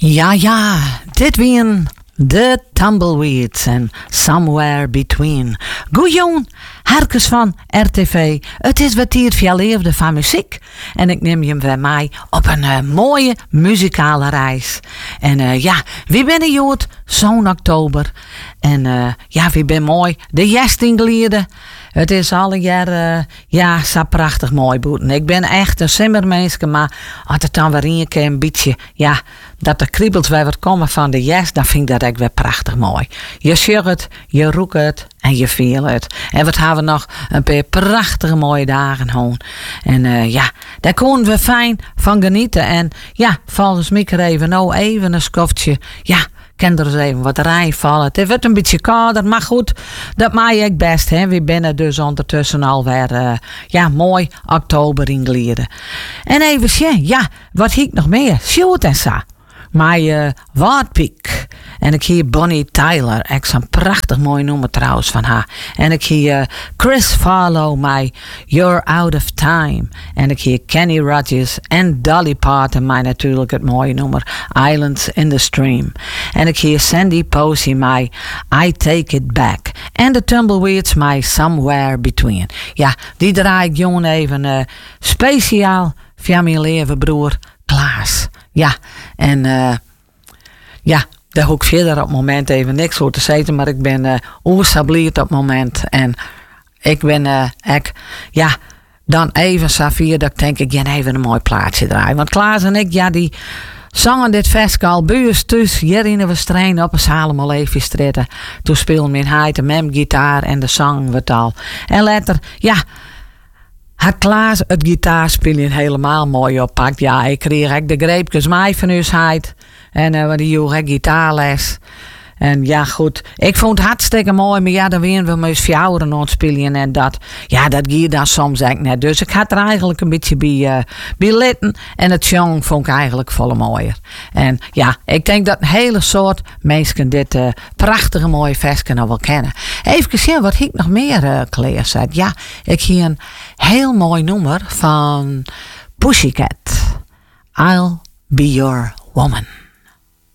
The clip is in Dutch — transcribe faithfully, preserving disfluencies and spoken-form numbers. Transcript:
Ja, ja, dit wien de Tumbleweeds en Somewhere Between. Goejoen, Harkes van R T V. Het is wat hier via leefde van muziek. En ik neem je bij mij op een uh, mooie muzikale reis. En uh, ja, wie ben je jood? Zo'n oktober. En uh, ja, wie ben mooi? De jestinglieden. Het is alle jaar, uh, ja, zo prachtig mooi boeten. Ik ben echt een simmermenske, maar als het dan weer in een beetje, ja, dat de kriebels weer wat komen van de jas, dan vind ik dat echt weer prachtig mooi. Je ziet het, je roekt het en je voelt het. En wat hebben we nog een paar prachtige mooie dagen gewoon. En uh, ja, daar kunnen we fijn van genieten. En ja, volgens mij even nou even een skoftje, ja, kan er eens even wat rijn vallen. Het wordt een beetje kouder, maar goed, dat maak ik best. Hè. We binnen dus ondertussen alweer, uh, ja, mooi oktober ingleden. En even zien, ja, wat hiek nog meer? Sjoerd en zo. Maar uh, Waardpiek. En ik hier Bonnie Tyler. Echt zo'n prachtig mooi nummer trouwens van haar. En ik hier uh, Chris Farlow, mij You're Out of Time. En ik hier Kenny Rogers en Dolly Parton, mij natuurlijk het mooie nummer Islands in the Stream. En ik hier Sandy Posey, mij I Take It Back. En de Tumbleweeds, mij Somewhere Between. Ja, die draai ik jongen even uh, speciaal via mijn leven broer Klaas. Ja, en uh, ja, daar hoef ik verder op het moment even niks voor te zeggen, maar ik ben uh, oersablierd op het moment. En ik ben, uh, ik, ja, dan even Safir, dat ik denk ik, ja, even een mooi plaatje draaien. Want Klaas en ik, ja, die zongen dit festival buurs thuis, hier in de strain op een Salem even stritten. Toen speelde mijn heid de mem-gitaar en de zang wat al. En later, ja, had Klaas het gitaarspelen helemaal mooi oppakt. Ja, ik kreeg ik de greepjes mij van huisheid. En uh, die joeg ik gitaarles. En ja, goed. Ik vond het hartstikke mooi. Maar ja, dan weer we met fjouweren ontspelen en dat. Ja, dat ging dan soms echt net. Dus ik had er eigenlijk een beetje bij, uh, bij litten. En het jong vond ik eigenlijk volle mooier. En ja, ik denk dat een hele soort mensen dit uh, prachtige mooie feestje nog wel kennen. Even zien wat ik nog meer uh, kleerzet. Ja, ik hier een heel mooi nummer van Pussycat. I'll Be Your Woman.